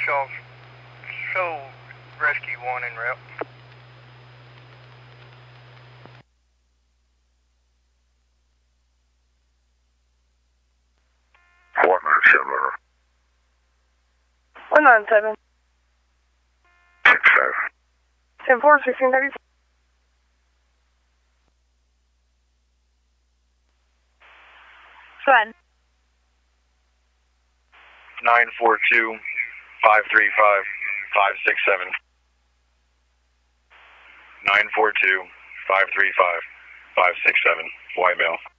Charles. Show Rescue 1 in route. What 97? 197. 67. 10-4, 1630. Go ahead. 942 535 567. 942 535 567. White male.